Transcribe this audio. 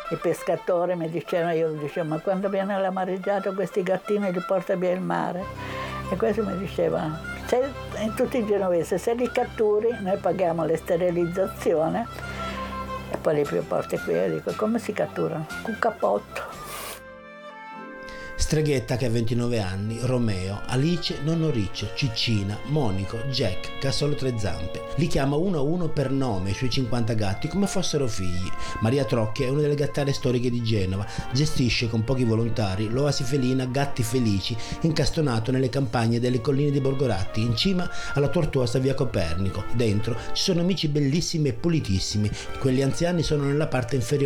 i pescatori mi dicevano, io dicevo, ma quando viene la mareggiata questi gattini li porta via il mare? E questo mi diceva, in tutti i genovesi, se li catturi noi paghiamo la sterilizzazione e poi li porti qui. E dico, come si catturano? Con un cappotto. Streghetta che ha 29 anni, Romeo, Alice, Nonno Riccio, Ciccina, Monico, Jack, che ha solo 3 zampe. Li chiama uno a uno per nome i suoi 50 gatti come fossero figli. Maria Trocchi è una delle gattare storiche di Genova, gestisce con pochi volontari l'oasi felina Gatti Felici, incastonato nelle campagne delle colline di Borgoratti, in cima alla tortuosa via Copernico. Dentro ci sono amici bellissimi e pulitissimi, quelli anziani sono nella parte inferiore